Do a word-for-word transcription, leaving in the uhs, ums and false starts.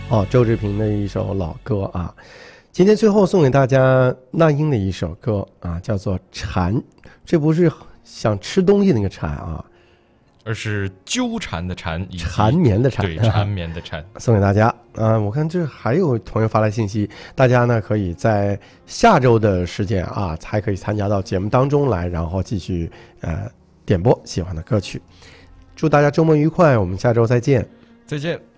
哦，周志平的一首老歌啊。今天最后送给大家那英的一首歌啊，叫做《蝉》。这不是想吃东西那个蝉啊， 而是纠缠的缠， 缠绵的缠， 对，缠绵的缠。 送给大家啊！我看这还有朋友发来信息，大家呢可以在下周的时间啊，才可以参加到节目当中来，然后继续呃点播喜欢的歌曲。祝大家周末愉快，我们下周再见， 再见。